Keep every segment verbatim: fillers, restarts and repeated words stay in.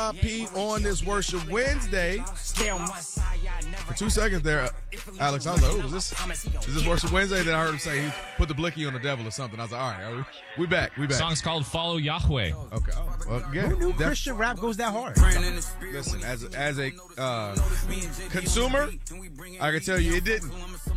Rob P on this Worship Wednesday. For two seconds there, Alex, I was like, oh, is this, is this Worship Wednesday? Then I heard him say he put the blicky on the devil or something. I was like, all right, we back, we back. The song's called Follow Yahweh. Okay. Oh, well, yeah. Who knew Def- Christian rap goes that hard? Listen, as a, as a uh, consumer, I can tell you it didn't.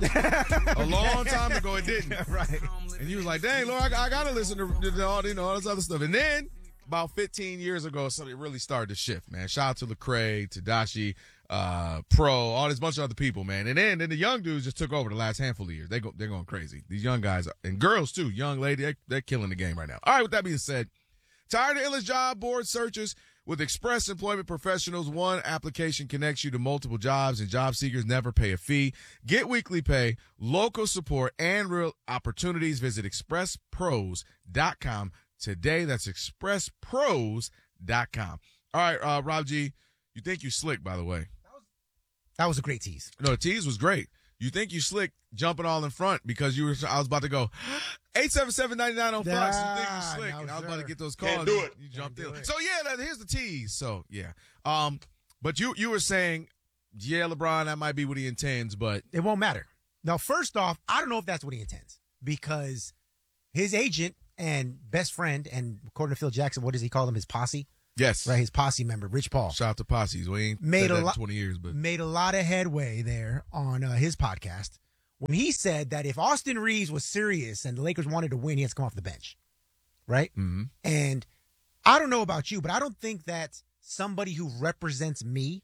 A long time ago, it didn't. Right. And you was like, dang, Lord, I, I got to listen to, to all, you know, all this other stuff. And then about fifteen years ago, something really started to shift, man. Shout out to Lecrae, Tadashi, uh, Pro, all this bunch of other people, man. And then, then the young dudes just took over the last handful of years. They go, they're going crazy. These young guys, are, and girls too, young lady, they, they're killing the game right now. All right, with that being said, tired of endless job board searches? With Express Employment Professionals, one application connects you to multiple jobs, and job seekers never pay a fee. Get weekly pay, local support, and real opportunities. Visit express pros dot com today. That's express pros dot com. All right, uh, Rob G, you think you slick, by the way. That was a great tease. No, the tease was great. You think you slick jumping all in front because you were. I was about to go eight seven seven, nine nine oh Fox. You think you slick? No, and I was sir. about to get those calls. Can't do it. You jumped Can't in. do it. So yeah, that, here's the tease. So yeah, um, but you you were saying, yeah, LeBron, that might be what he intends, but It won't matter. Now, first off, I don't know if that's what he intends because his agent and best friend, and according to Phil Jackson, what does he call him? His posse, yes, right? His posse member, Rich Paul, Shout out to posses. We ain't Made said a that in lot- twenty years, but made a lot of headway there on uh, his podcast when he said that if Austin Reeves was serious and the Lakers wanted to win, he has to come off the bench, right? Mhm. And I don't know about you, but I don't think that somebody who represents me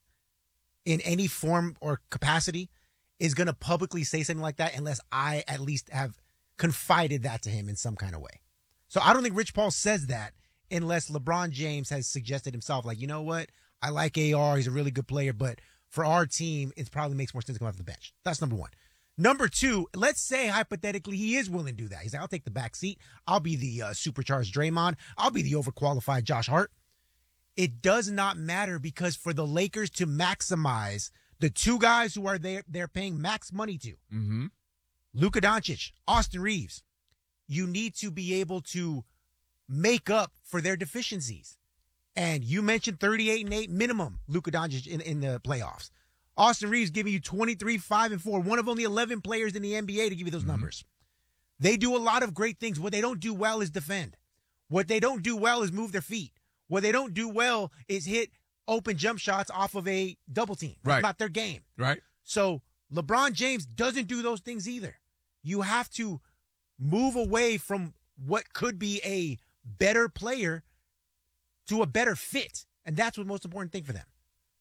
in any form or capacity is going to publicly say something like that unless I at least have confided that to him in some kind of way. So I don't think Rich Paul says that unless LeBron James has suggested himself, like, you know what? I like A R. He's a really good player, but for our team, it probably makes more sense to come off the bench. That's number one. Number two, let's say hypothetically he is willing to do that. He's like, I'll take the back seat. I'll be the uh, supercharged Draymond. I'll be the overqualified Josh Hart. It does not matter because for the Lakers to maximize the two guys who are there, they're paying max money to, mm-hmm. Luka Doncic, Austin Reeves, you need to be able to make up for their deficiencies. And you mentioned thirty-eight and eight minimum, Luka Doncic in, in the playoffs. Austin Reeves giving you twenty-three, five, and four, one of only eleven players in the N B A to give you those Mm-hmm. numbers. They do a lot of great things. What they don't do well is defend. What they don't do well is move their feet. What they don't do well is hit open jump shots off of a double team. That's Right. not their game. right? So LeBron James doesn't do those things either. You have to move away from what could be a better player to a better fit. And that's the most important thing for them.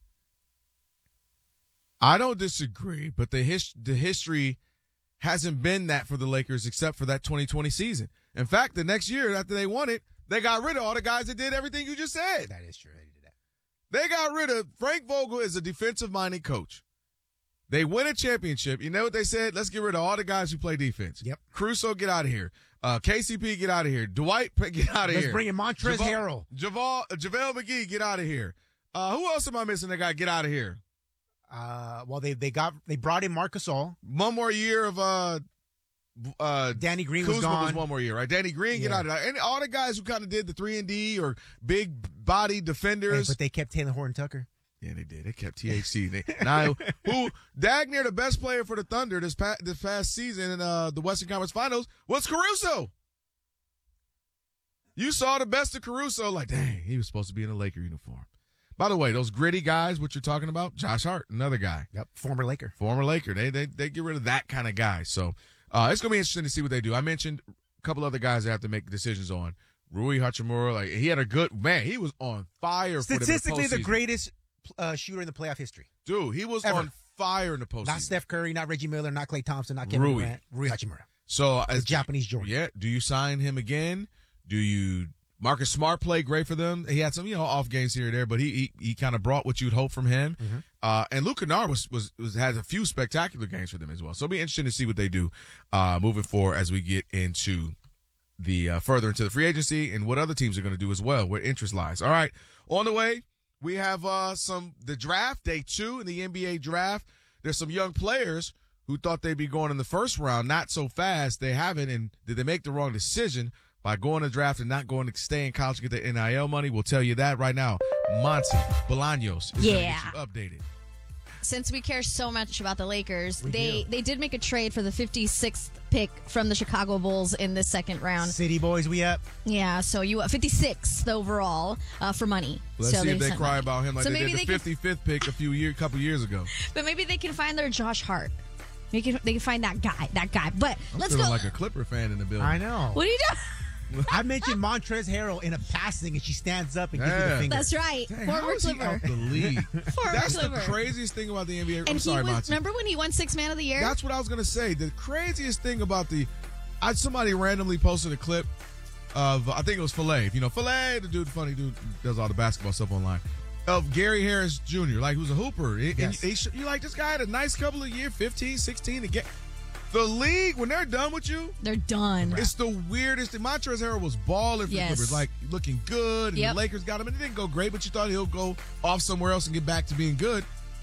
I don't disagree, but the his, the history hasn't been that for the Lakers except for that twenty twenty season. In fact, the next year after they won it, they got rid of all the guys that did everything you just said. That is true. They did that. They got rid of Frank Vogel as a defensive-minded coach. They win a championship. You know what they said? Let's get rid of all the guys who play defense. Yep. Caruso, get out of here. Uh, K C P, get out of here. Dwight, get out of Let's here. bring in Montrezl Javal- Harrell. Javal, uh, JaVale McGee, get out of here. Uh, who else am I missing that got get out of here? Uh, well, they they got they brought in Marc Gasol. One more year of uh, uh, Danny Green Kuzma was gone. was one more year, right? Danny Green, get Yeah. out of there. And all the guys who kind of did the three and D or big body Hey, defenders. but they kept Taylor Horton Tucker. Yeah, they did. They kept T H C. They, now, who Dagner, the best player for the Thunder this past, this past season in uh, the Western Conference Finals, was Caruso. You saw the best of Caruso, like, dang, he was supposed to be in a Laker uniform. By the way, those gritty guys, what you're talking about, Josh Hart, another guy, Yep, former Laker. former Laker. They they they get rid of that kind of guy. So uh, it's gonna be interesting to see what they do. I mentioned a couple other guys they have to make decisions on. Rui Hachimura, like he had a good man. He was on fire. Statistically, for them the in the postseason. greatest uh, shooter in the playoff history. Dude, he was Ever. on fire in the postseason. Not Steph Curry, not Reggie Miller, not Klay Thompson, not Kevin Rui. Durant. Rui Hachimura. So The as Japanese Jordan. yeah, do you sign him again? Do you? Marcus Smart played great for them. He had some, you know, off games here and there, but he he, he kind of brought what you'd hope from him. Mm-hmm. Uh, and Luke Kennard was, was was had a few spectacular games for them as well. So it'll be interesting to see what they do uh, moving forward as we get into the uh, further into the free agency and what other teams are going to do as well, where interest lies. All right, on the way we have uh, some the draft day two in the N B A draft. There's some young players who thought they'd be going in the first round, not so fast. They haven't, and did they make the wrong decision? by going to draft and not going to stay in college to get the N I L money. We'll tell you that right now. Monty Bolaños is Yeah. gonna get you updated. Since we care so much about the Lakers, We they, do. they did make a trade for the fifty-sixth pick from the Chicago Bulls in this second round. City boys, we up. Yeah, so you fifty-sixth overall uh, for money. Let's so see if they sent cry money. about him like So they maybe did the they can- fifty-fifth pick a few year, couple years ago. But maybe they can find their Josh Hart. They can, they can find that guy, that guy. But I'm let's feeling go. like a Clipper fan in the building. I know. What are you doing? I mentioned Montrezl Harrell in a passing, and she stands up and gives me Yeah. the finger. That's right. Dang, Former how is he Clipper. out the league? Former That's Clipper. the craziest thing about the N B A. I'm And sorry, he was, Monty. remember when he won Six Man of the Year? That's what I was gonna say. The craziest thing about the, I somebody randomly posted a clip of I think it was Filet. You know, Filet, the dude, funny dude, does all the basketball stuff online. Of Gary Harris Junior, like who's a hooper. And Yes. they sh- you like this guy had a nice couple of years, fifteen, sixteen to get. The league, when they're done with you, They're done. it's the weirdest thing. Montrezl Harrell was balling for Yes. the Clippers, like looking good, and Yep. the Lakers got him, and it didn't go great, but you thought he'll go off somewhere else and get back to being good.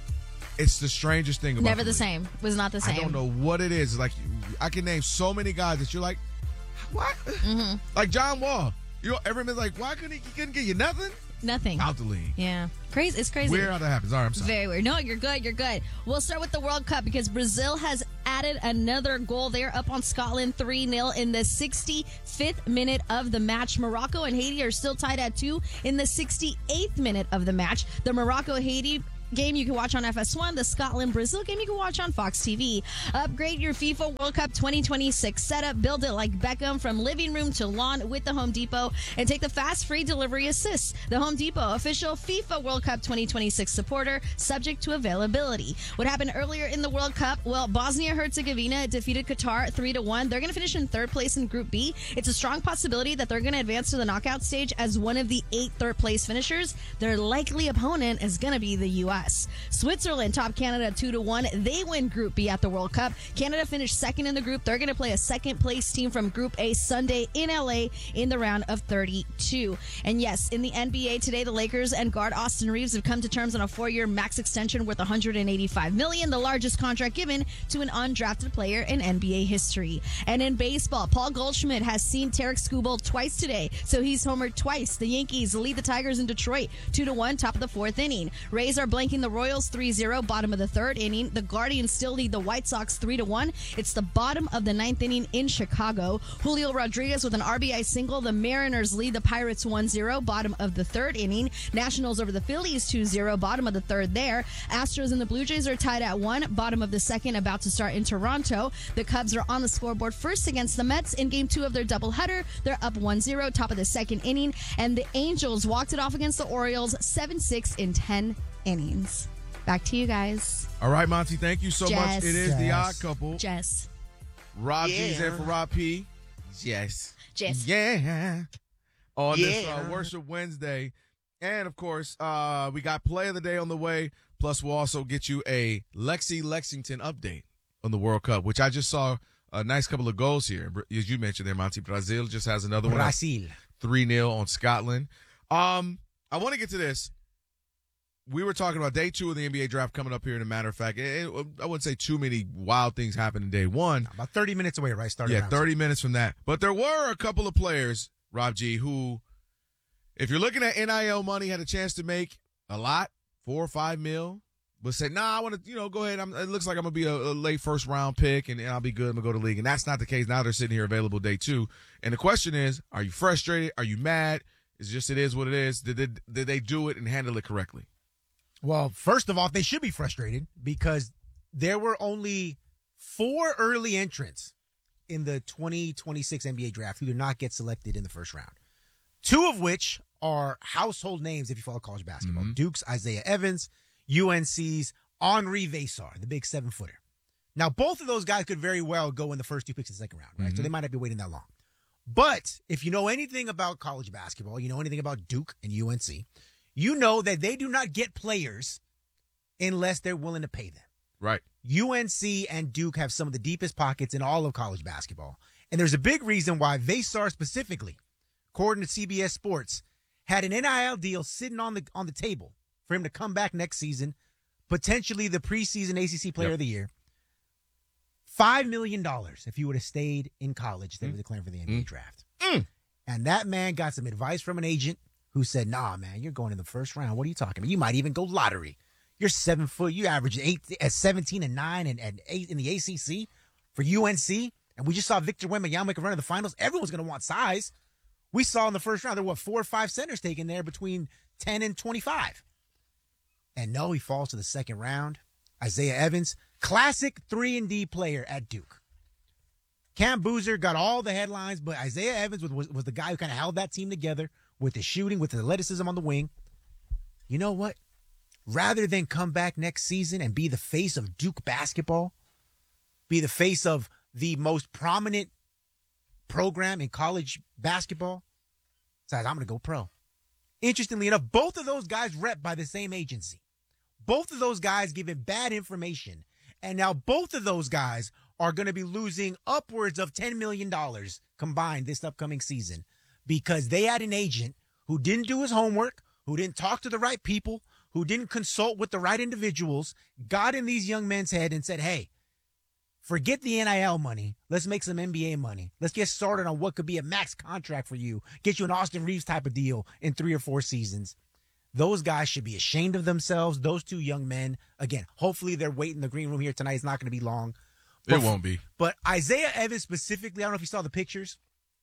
It's the strangest thing about Never the league. same. Was not the same. I don't know what it is. Like I can name so many guys that you're like, what? Mm-hmm. Like John Wall. You know, everyone's like, why couldn't he, he couldn't get you nothing? Nothing. Out the league. Yeah. Crazy. It's crazy. Weird how that happens. All right, I'm sorry. Very weird. No, you're good. You're good. We'll start with the World Cup because Brazil has added another goal. They're up on Scotland three nil in the sixty-fifth minute of the match. Morocco and Haiti are still tied at two in the sixty-eighth minute of the match. The Morocco-Haiti game you can watch on F S one. The Scotland-Brazil game you can watch on Fox T V. Upgrade your FIFA World Cup twenty twenty-six setup. Build it like Beckham from living room to lawn with the Home Depot and take the fast free delivery assists. The Home Depot, official FIFA World Cup twenty twenty-six supporter, subject to availability. What happened earlier in the World Cup? Well, Bosnia-Herzegovina defeated Qatar three to one. They're going to finish in third place in Group B. It's a strong possibility that they're going to advance to the knockout stage as one of the eight third place finishers. Their likely opponent is going to be the U S. Switzerland topped Canada two to one. They win Group B at the World Cup. Canada finished second in the group. They're going to play a second place team from Group A Sunday in L A in the round of thirty-two. And yes, in the N B A today, the Lakers and guard Austin Reeves have come to terms on a four-year max extension worth one hundred eighty-five million dollars, the largest contract given to an undrafted player in N B A history. And in baseball, Paul Goldschmidt has seen Tarek Skubal twice today, so he's homered twice. The Yankees lead the Tigers in Detroit two to one, top of the fourth inning. Rays are blanking the Royals three zero, bottom of the third inning. The Guardians still lead the White Sox three to one. It's the bottom of the ninth inning in Chicago. Julio Rodriguez with an R B I single. The Mariners lead the Pirates one zero, bottom of the third inning. Nationals over the Phillies two zero, bottom of the third there. Astros and the Blue Jays are tied at one, bottom of the second, about to start in Toronto. The Cubs are on the scoreboard first against the Mets in game two of their doubleheader. They're up one zero, top of the second inning. And the Angels walked it off against the Orioles seven six in ten innings. Back to you guys. All right, Monty, thank you so much. Jess. It is the Jess. odd couple. Jess. Rob G's Yeah. there for Rob P. Yes. Jess. Yeah. On this Yeah. uh, Worship Wednesday. And, of course, uh, we got Play of the Day on the way. Plus, we'll also get you a Lexi Lexington update on the World Cup, which I just saw a nice couple of goals here. As you mentioned there, Monty, Brazil just has another one. Brazil. three nil on Scotland. Um, I want to get to this. We were talking about day two of the N B A draft coming up here. In a matter of fact, it, it, I wouldn't say too many wild things happened in day one. About thirty minutes away, right? Starting Yeah, round. thirty minutes from that. But there were a couple of players, Rob G, who, if you're looking at N I L money, had a chance to make a lot, four or five mil, but said, nah, I want to, you know, go ahead. I'm, it looks like I'm going to be a, a late first round pick and, and I'll be good. I'm going to go to the league. And that's not the case. Now they're sitting here available day two. And the question is, are you frustrated? Are you mad? It's just, it is what it is. Did they, did they do it and handle it correctly? Well, first of all, they should be frustrated because there were only four early entrants in the twenty twenty-six N B A draft who did not get selected in the first round. Two of which are household names if you follow college basketball. Mm-hmm. Duke's Isaiah Evans, U N C's Henri Vesar, the big seven-footer. Now, both of those guys could very well go in the first two picks in the second round, right? Mm-hmm. So they might not be waiting that long. But if you know anything about college basketball, you know anything about Duke and U N C, you know that they do not get players unless they're willing to pay them. Right. U N C and Duke have some of the deepest pockets in all of college basketball. And there's a big reason why Vesar specifically, according to C B S Sports, had an N I L deal sitting on the on the table for him to come back next season, potentially the preseason A C C Player Yep. of the Year. Five million dollars if he would have stayed in college instead of declaring for the N B A Mm. draft. Mm. And that man got some advice from an agent who said, nah, man, you're going in the first round. What are you talking about? You might even go lottery. You're seven foot. You average eight at seventeen and nine and, and eight in the A C C for U N C. And we just saw Victor Wembanyama make a run in the finals. Everyone's going to want size. We saw in the first round there were four or five centers taken there between ten and twenty-five. And no, he falls to the second round. Isaiah Evans, classic three and D player at Duke. Cam Boozer got all the headlines, but Isaiah Evans was, was, was the guy who kind of held that team together with the shooting, with the athleticism on the wing. You know what? Rather than come back next season and be the face of Duke basketball, be the face of the most prominent program in college basketball, says, I'm going to go pro. Interestingly enough, both of those guys rep by the same agency. Both of those guys giving bad information. And now both of those guys are going to be losing upwards of ten million dollars combined this upcoming season because they had an agent who didn't do his homework, who didn't talk to the right people, who didn't consult with the right individuals, got in these young men's head and said, hey, forget the N I L money. Let's make some N B A money. Let's get started on what could be a max contract for you. Get you an Austin Reeves type of deal in three or four seasons. Those guys should be ashamed of themselves. Those two young men, again, hopefully they're waiting in the green room here tonight. It's not going to be long. But, it won't be. But Isaiah Evans specifically, I don't know if you saw the pictures,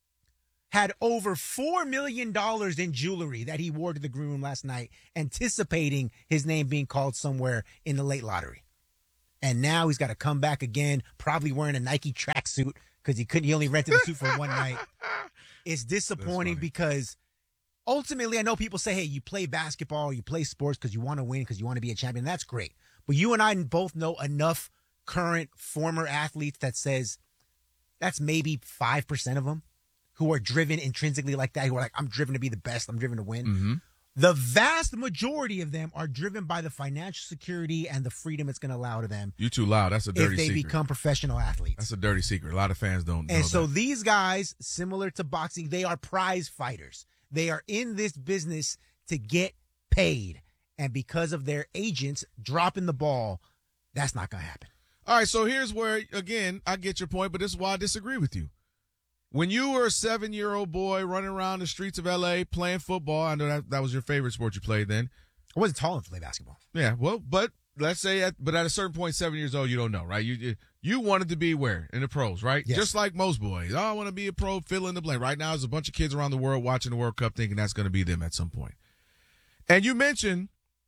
had over four million dollars in jewelry that he wore to the green room last night, anticipating his name being called somewhere in the late lottery. And now he's got to come back again, probably wearing a Nike tracksuit because he couldn't. He only rented the suit for one night. It's disappointing because ultimately, I know people say, hey, you play basketball, you play sports because you want to win, because you want to be a champion. That's great. But you and I both know enough current former athletes that says that's maybe five percent of them who are driven intrinsically like that, who are like, I'm driven to be the best, I'm driven to win. Mm-hmm. The vast majority of them are driven by the financial security and the freedom it's going to allow to them. You too loud. That's a dirty if they secret. become professional athletes. That's a dirty secret. A lot of fans don't know And so that. these guys, similar to boxing, they are prize fighters. They are in this business to get paid. And because of their agents dropping the ball, that's not going to happen. All right, so here's where, again, I get your point, but this is why I disagree with you. When you were a seven-year-old boy running around the streets of L A playing football, I know that, that was your favorite sport you played then. I wasn't tall enough to play basketball. Yeah, well, but let's say, at, but at a certain point, seven years old, you don't know, right? You you wanted to be where? In the pros, right? Yes. Just like most boys. Oh, I want to be a pro, fill in the blank. Right now, there's a bunch of kids around the world watching the World Cup thinking that's going to be them at some point. And you mentioned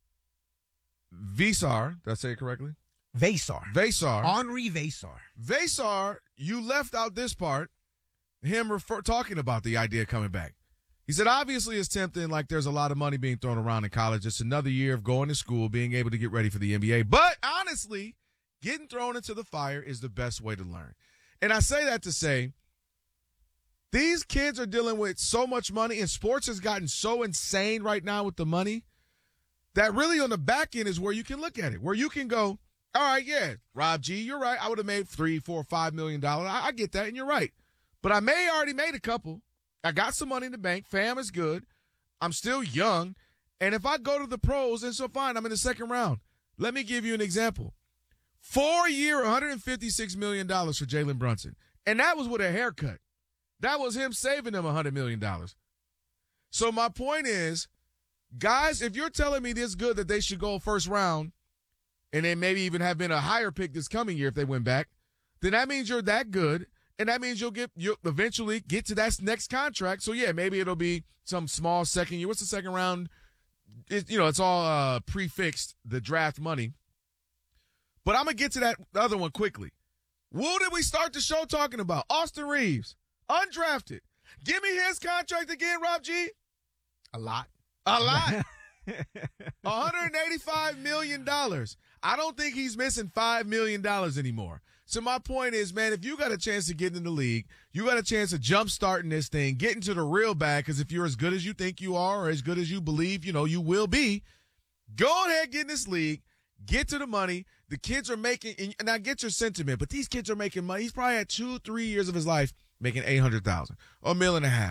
Vesar, did I say it correctly? Vesar. Vesar. Henri Vesar. Vesar, you left out this part, him refer, talking about the idea coming back. He said, obviously it's tempting, like there's a lot of money being thrown around in college. It's another year of going to school, being able to get ready for the N B A. But honestly, getting thrown into the fire is the best way to learn. And I say that to say, these kids are dealing with so much money, and sports has gotten so insane right now with the money, that really on the back end is where you can look at it, where you can go, all right, yeah, Rob G, you're right. I would have made three, four, five million dollars. I, I get that, and you're right. But I may already made a couple. I got some money in the bank. Fam is good. I'm still young. And if I go to the pros, and so fine, I'm in the second round. Let me give you an example. Four-year, one hundred fifty-six million dollars for Jalen Brunson. And that was with a haircut. That was him saving them one hundred million dollars. So my point is, guys, if you're telling me this good that they should go first round, and they maybe even have been a higher pick this coming year if they went back, then that means you're that good. And that means you'll get you'll eventually get to that next contract. So yeah, maybe it'll be some small second year. What's the second round? It, you know, it's all uh, prefixed, the draft money. But I'm gonna get to that other one quickly. Who did we start the show talking about? Austin Reeves, undrafted. Give me his contract again, Rob G. A lot. A lot. one hundred eighty-five million dollars. I don't think he's missing five million dollars anymore. So my point is, man, if you got a chance to get in the league, you got a chance of jump starting this thing, get into the real bag, because if you're as good as you think you are or as good as you believe, you know, you will be, go ahead, get in this league, get to the money. The kids are making, and I get your sentiment, but these kids are making money. He's probably had two, three years of his life making eight hundred thousand dollars, a million and a half,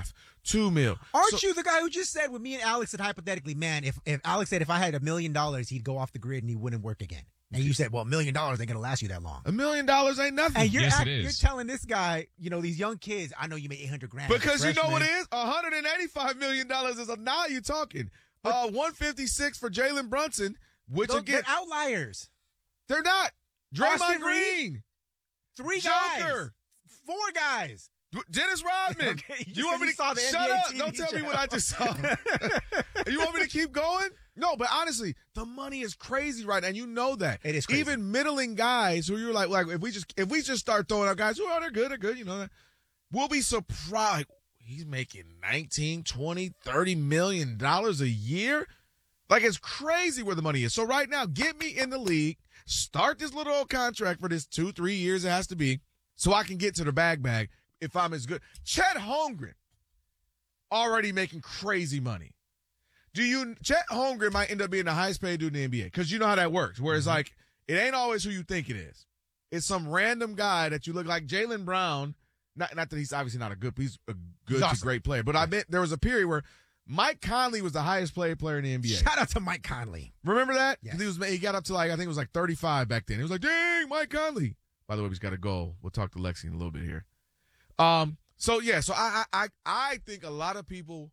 two mil. Aren't So- you the guy who just said, when me and Alex said hypothetically, man, if, if Alex said if I had a million dollars, he'd go off the grid and he wouldn't work again. And you said, well, a million dollars ain't going to last you that long. A million dollars ain't nothing. And you're, Yes, act- it is. you're telling this guy, you know, these young kids, I know you made eight hundred grand. as a Because you know what it freshman. is? one hundred eighty-five million dollars is a, now you're talking. Uh, one fifty-six for Jalen Brunson, which Those, again, they're outliers. they're not. Draymond Austin Green, Three Joker. guys. Four guys. Dennis Rodman. Okay, you you want said me you to saw the shut N B A up? T V Don't tell me show. what I just saw. You want me to keep going? No, but honestly, the money is crazy right now, and you know that. It is crazy. Even middling guys who you're like, like if we just if we just start throwing out guys who are they're good, they're good, you know, we'll be surprised. He's making nineteen, twenty, thirty million dollars a year. Like, it's crazy where the money is. So right now, get me in the league, start this little old contract for this two, three years it has to be, so I can get to the bag bag if I'm as good. Chet Holmgren already making crazy money. Do you Chet Holmgren might end up being the highest paid dude in the N B A because you know how that works. Where it's like it ain't always who you think it is. It's some random guy that you look like Jaylen Brown. Not not that he's obviously not a good, he's a good He's to awesome. great player. But I bet there was a period where Mike Conley was the highest paid player in the N B A. Shout out to Mike Conley. Remember that? Yes. He was he got up to like I think it was like thirty-five back then. He was like, dang, Mike Conley. By the way, he's got a goal. We'll talk to Lexi in a little bit here. Um. So yeah. So I I I, I think a lot of people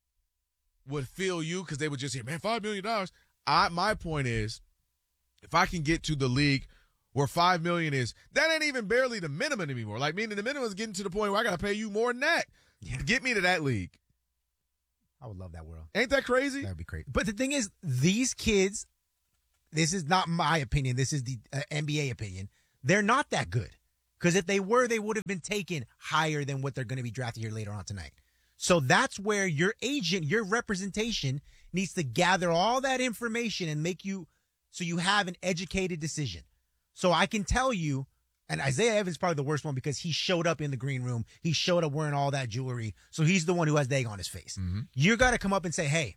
would feel you because they would just hear, man, five million dollars. I my point is, if I can get to the league where five million is, that ain't even barely the minimum anymore. Like meaning the minimum is getting to the point where I got to pay you more than that. Yeah. Get me to that league. I would love that world. Ain't that crazy? That would be great. But the thing is, these kids, this is not my opinion. This is the uh, N B A opinion. They're not that good. Because if they were, they would have been taken higher than what they're going to be drafted here later on tonight. So that's where your agent, your representation needs to gather all that information and make you so you have an educated decision. So I can tell you, and Isaiah Evans is probably the worst one because he showed up in the green room. He showed up wearing all that jewelry. So he's the one who has the egg on his face. Mm-hmm. You got to come up and say, hey,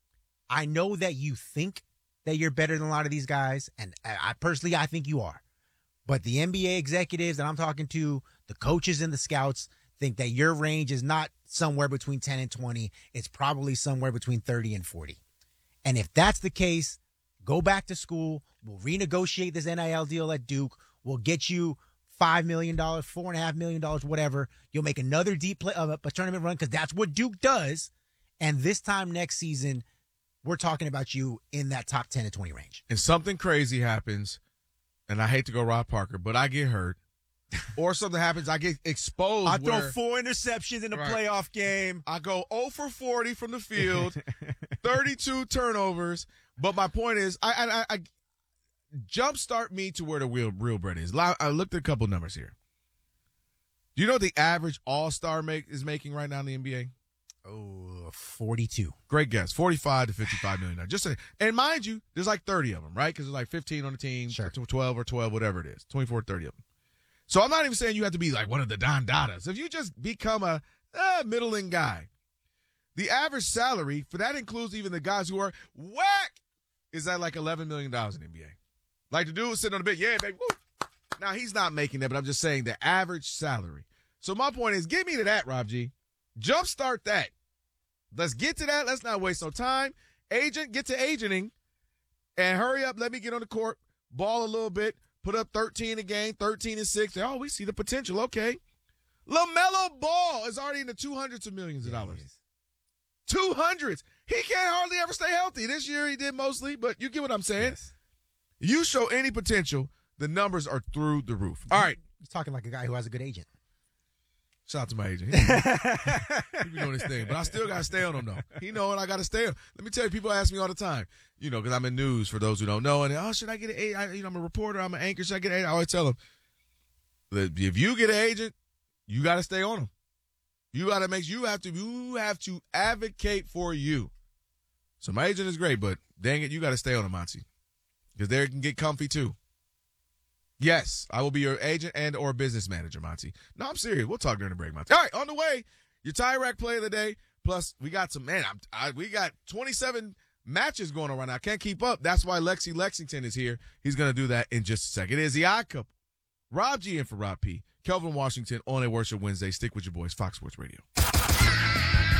I know that you think that you're better than a lot of these guys. And I, I personally, I think you are. But the N B A executives that I'm talking to, the coaches and the scouts, think that your range is not somewhere between ten and twenty. It's probably somewhere between thirty and forty. And if that's the case, go back to school. We'll renegotiate this N I L deal at Duke. We'll get you five million dollars, four point five million dollars, whatever. You'll make another deep play, uh, a tournament run because that's what Duke does. And this time next season, we're talking about you in that top ten to twenty range. And something crazy happens, and I hate to go Rob Parker, but I get hurt. Or something happens, I get exposed. I throw where four interceptions in a Right. playoff game. I go zero for forty from the field, thirty-two turnovers. But my point is, I, I, I jumpstart me to where the real, real bread is. I looked at a couple numbers here. Do you know what the average all-star make is making right now in the N B A? Oh, forty-two. Great guess. forty-five to fifty-five million dollars. Just say, and mind you, there's like thirty of them, right? Because there's like fifteen on the team, Sure. twelve or twelve, whatever it is. twenty-four, thirty of them. So I'm not even saying you have to be like one of the Don Dadas. If you just become a uh, middling guy, the average salary, for that includes even the guys who are whack, is at like eleven million dollars in the N B A. Like the dude sitting on the bench, yeah, baby, woo. Now, he's not making that, but I'm just saying the average salary. So my point is, get me to that, Rob G. Jumpstart that. Let's get to that. Let's not waste no time. Agent, get to agenting and hurry up. Let me get on the court, ball a little bit, put up thirteen a game, thirteen and six. Oh, we see the potential. Okay. LaMelo Ball is already in the two hundreds of millions of dollars. two hundreds. He can't hardly ever stay healthy. This year he did mostly, but you get what I'm saying. Yes. You show any potential, the numbers are through the roof. All right. He's talking like a guy who has a good agent. Shout out to my agent. He, he be doing his thing, but I still got to stay on him, though. He know it. I got to stay on. Let me tell you, people ask me all the time, you know, because I'm in news for those who don't know. And, oh, should I get an agent? I, you know, I'm a reporter. I'm an anchor. Should I get an agent? I always tell them, that if you get an agent, you got to stay on them. You got to make you have to you have to advocate for you. So my agent is great, but dang it, you got to stay on them, Monty, because they can get comfy too. Yes, I will be your agent and or business manager, Monty. No, I'm serious. We'll talk during the break, Monty. All right, on the way, your tie rack play of the day. Plus, we got some, man, I'm, I, we got twenty-seven matches going on right now. I can't keep up. That's why Lexi Lexington is here. He's going to do that in just a second. It is the Odd Couple. Rob G in for Rob P. Kelvin Washington on a Worship Wednesday. Stick with your boys, Fox Sports Radio.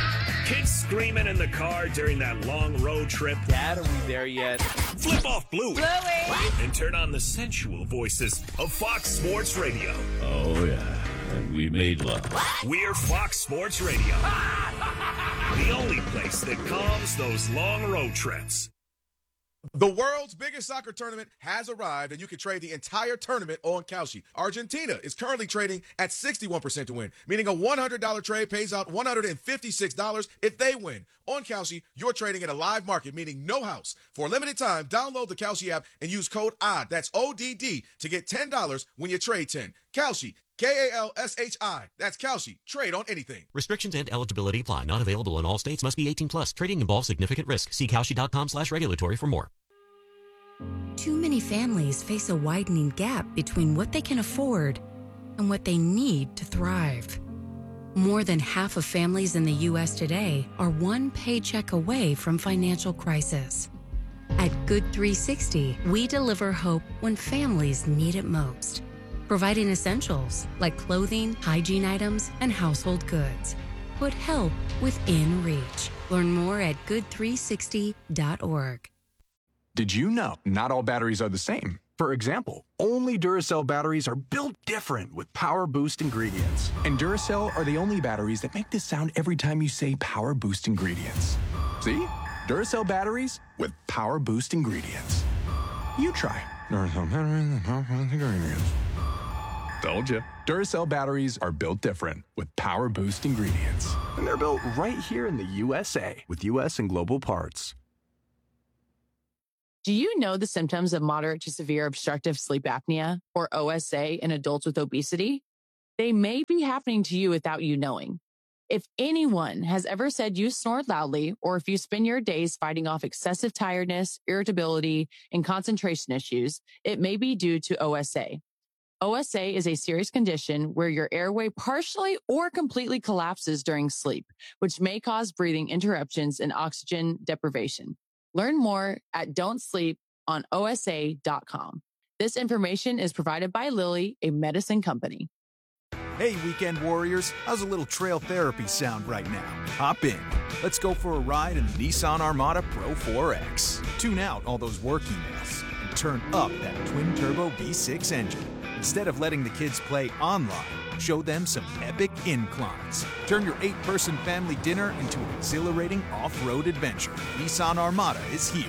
Kids screaming in the car during that long road trip. Dad, are we there yet? Flip off Bluey. Bluey. And turn on the sensual voices of Fox Sports Radio. Oh, yeah. And we made love. We're Fox Sports Radio. The only place that calms those long road trips. The world's biggest soccer tournament has arrived, and you can trade the entire tournament on Kalshi. Argentina is currently trading at sixty-one percent to win, meaning a one hundred dollars trade pays out one hundred fifty-six dollars if they win. On Kalshi, you're trading at a live market, meaning no house. For a limited time, download the Kalshi app and use code O D D, that's O D D, to get ten dollars when you trade ten. Kalshi, K A L S H I. That's Kalshi. Trade on anything. Restrictions and eligibility apply. Not available in all states. Must be eighteen plus. Trading involves significant risk. See Kalshi.com slash regulatory for more. Too many families face a widening gap between what they can afford and what they need to thrive. More than half of families in the U S today are one paycheck away from financial crisis. At Good three sixty, we deliver hope when families need it most, providing essentials like clothing, hygiene items, and household goods. Put help within reach. Learn more at good three sixty dot org. Did you know not all batteries are the same? For example, only Duracell batteries are built different with Power Boost ingredients. And Duracell are the only batteries that make this sound every time you say Power Boost ingredients. See? Duracell batteries with Power Boost ingredients. You try. Duracell batteries with Power Boost ingredients. Told you. Duracell batteries are built different with Power Boost ingredients. And they're built right here in the U S A with U S and global parts. Do you know the symptoms of moderate to severe obstructive sleep apnea, or O S A, in adults with obesity? They may be happening to you without you knowing. If anyone has ever said you snore loudly, or if you spend your days fighting off excessive tiredness, irritability, and concentration issues, it may be due to O S A. O S A is a serious condition where your airway partially or completely collapses during sleep, which may cause breathing interruptions and oxygen deprivation. Learn more at don't sleep on O S A dot com. This information is provided by Lilly, a medicine company. Hey, weekend warriors, how's a little trail therapy sound right now? Hop in. Let's go for a ride in the Nissan Armada Pro four X. Tune out all those work emails and turn up that twin-turbo V six engine. Instead of letting the kids play online, show them some epic inclines. Turn your eight-person family dinner into an exhilarating off-road adventure. Nissan Armada is here.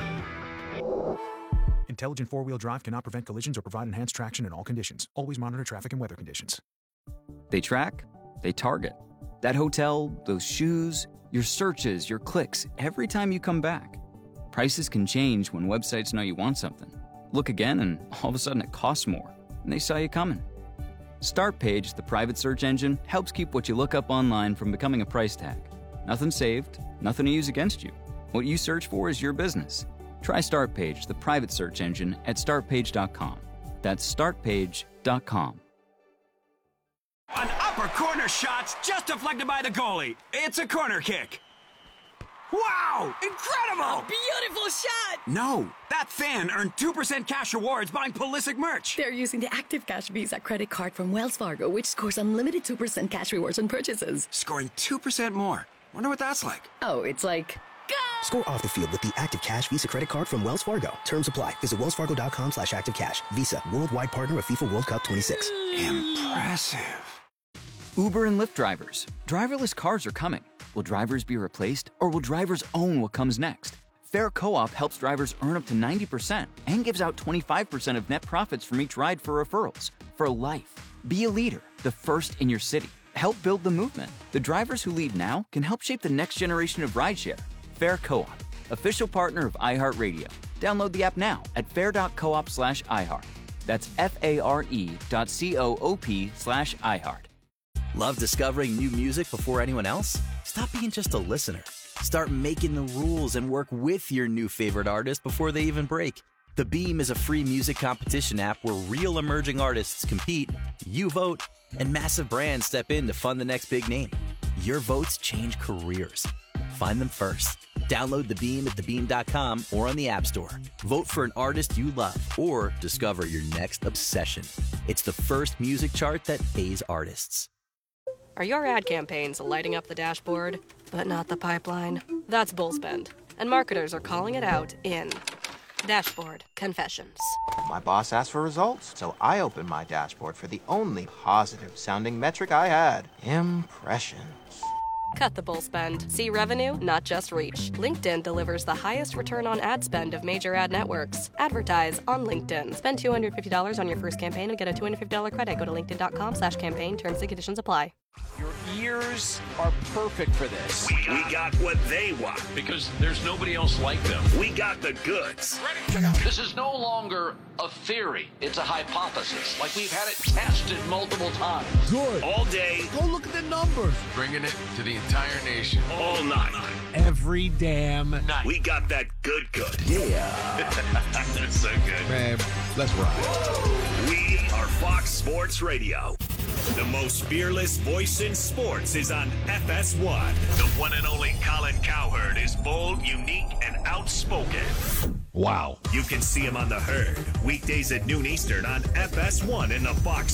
Intelligent four-wheel drive cannot prevent collisions or provide enhanced traction in all conditions. Always monitor traffic and weather conditions. They track, they target. That hotel, those shoes, your searches, your clicks, every time you come back. Prices can change when websites know you want something. Look again and all of a sudden it costs more, and they saw you coming. Startpage, the private search engine, helps keep what you look up online from becoming a price tag. Nothing saved, nothing to use against you. What you search for is your business. Try Startpage, the private search engine, at start page dot com. That's start page dot com. An upper corner shot's just deflected by the goalie. It's a corner kick. Wow! Incredible! A beautiful shot! No, that fan earned two percent cash rewards buying Pulisic merch. They're using the Active Cash Visa credit card from Wells Fargo, which scores unlimited two percent cash rewards on purchases. Scoring two percent more. Wonder what that's like. Oh, it's like... Go! Score off the field with the Active Cash Visa credit card from Wells Fargo. Terms apply. Visit wells fargo dot com slash active cash. Visa, worldwide partner of FIFA World Cup twenty-six. Impressive. Uber and Lyft drivers. Driverless cars are coming. Will drivers be replaced, or will drivers own what comes next? Fair Co-op helps drivers earn up to ninety percent and gives out twenty-five percent of net profits from each ride for referrals. For life. Be a leader, the first in your city. Help build the movement. The drivers who lead now can help shape the next generation of rideshare. Fair Co-op, official partner of iHeartRadio. Download the app now at fair dot coop slash iHeart. That's F-A-R-E dot C-O-O-P slash iHeart. Love discovering new music before anyone else? Stop being just a listener. Start making the rules and work with your new favorite artist before they even break. The Beam is a free music competition app where real emerging artists compete, you vote, and massive brands step in to fund the next big name. Your votes change careers. Find them first. Download The Beam at the beam dot com or on the App Store. Vote for an artist you love or discover your next obsession. It's the first music chart that pays artists. Are your ad campaigns lighting up the dashboard, but not the pipeline? That's Bullspend, and marketers are calling it out in Dashboard Confessions. My boss asked for results, so I opened my dashboard for the only positive-sounding metric I had, impressions. Cut the bull spend. See revenue, not just reach. LinkedIn delivers the highest return on ad spend of major ad networks. Advertise on LinkedIn. Spend two hundred fifty dollars on your first campaign and get a two hundred fifty dollars credit. Go to linkedin.com slash campaign. Terms and conditions apply. Your ears are perfect for this. We, we got what they want. Because there's nobody else like them. We got the goods. This is no longer a theory. It's a hypothesis. Like we've had it tested multiple times. Good. All day. Go look at the numbers. Bringing it to the entire nation. All night. Every damn night. We got that good good. Yeah. That's so good. Man, let's ride. We are Fox Sports Radio. The most fearless voice in sports is on F S one. The one and only Colin Cowherd is bold, unique, and outspoken. Wow. You can see him on The Herd, weekdays at noon Eastern on F S one in the Fox